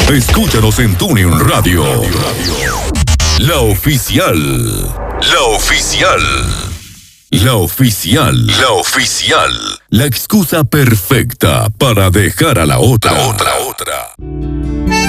Escúchanos en TuneIn Radio. La oficial. La oficial. La oficial. La oficial. La excusa perfecta para dejar a la otra.